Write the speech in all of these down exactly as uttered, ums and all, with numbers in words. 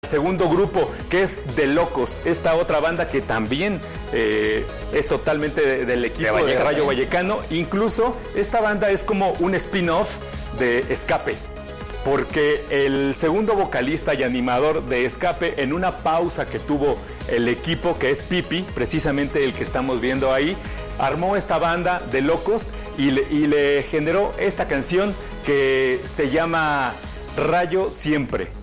Segundo grupo, que es De Locos, esta otra banda que también eh, es totalmente de, del equipo de, Vallecas, de Rayo Vallecano. Incluso esta banda es como un spin-off de Escape, porque el segundo vocalista y animador de Escape, en una pausa que tuvo el equipo, que es Pipi, precisamente el que estamos viendo ahí, armó esta banda De Locos y le, y le generó esta canción que se llama Rayo Siempre.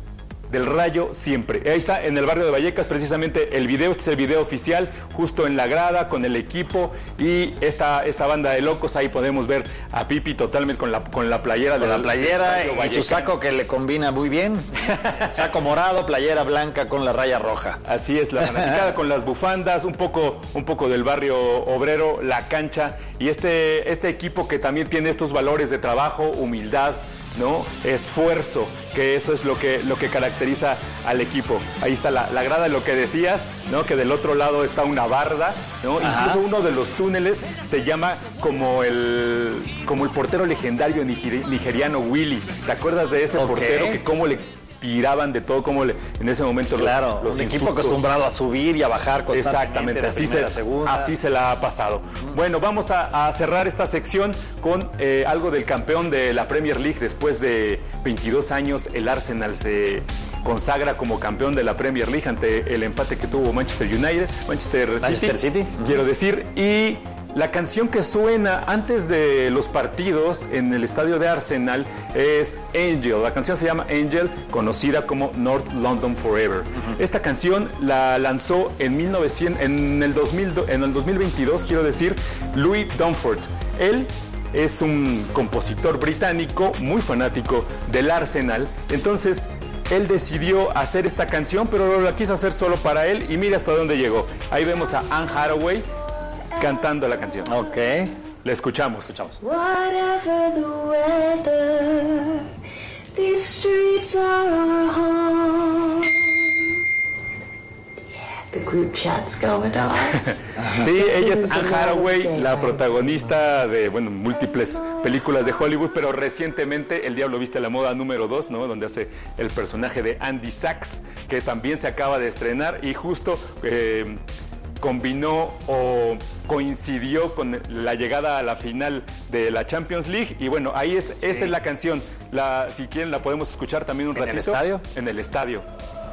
Del Rayo Siempre. Ahí está, en el barrio de Vallecas, precisamente el video. Este es el video oficial, justo en la grada, con el equipo y esta, esta banda de locos. Ahí podemos ver a Pipi totalmente con la, con la playera. Con de la playera y su saco que le combina muy bien. Saco morado, playera blanca con la raya roja. Así es, la fanaticada con las bufandas, un poco, un poco del barrio obrero, la cancha. Y este, este equipo que también tiene estos valores de trabajo, humildad, ¿no? Esfuerzo, que eso es lo que, lo que caracteriza al equipo. Ahí está la, la grada, lo que decías, ¿no? Que del otro lado está una barda, ¿no? Incluso uno de los túneles se llama como el, como el portero legendario nigeriano Willy. ¿Te acuerdas de ese okay. portero que cómo le tiraban de todo, como le, en ese momento claro, los, los un insultos. Equipo acostumbrado a subir y a bajar constantemente. Exactamente, así, primera, se, así se la ha pasado. Mm. Bueno, vamos a, a cerrar esta sección con eh, algo del campeón de la Premier League. Después de veintidós años, el Arsenal se consagra como campeón de la Premier League ante el empate que tuvo Manchester United, Manchester, Manchester City, City, quiero decir, y la canción que suena antes de los partidos en el estadio de Arsenal es Angel. La canción se llama Angel, conocida como North London Forever. Uh-huh. Esta canción la lanzó en, mil novecientos, en, el dos mil, en el dos mil veintidós, quiero decir, Louis Dunford. Él es un compositor británico muy fanático del Arsenal. Entonces, él decidió hacer esta canción, pero la quiso hacer solo para él y mira hasta dónde llegó. Ahí vemos a Anne Hathaway cantando la canción. Ok. La escuchamos. escuchamos. Whatever the weather, these streets are our home. Yeah, the group chat's going on. Sí, ella es Anne Hathaway, la protagonista de, bueno, múltiples películas de Hollywood, pero recientemente El Diablo Viste a la Moda número dos, ¿no? Donde hace el personaje de Andy Sachs, que también se acaba de estrenar y justo eh, combinó o coincidió con la llegada a la final de la Champions League y bueno, ahí es, sí. Esa es la canción. La, si quieren la podemos escuchar también un ¿En ratito. ¿En el estadio? En el estadio.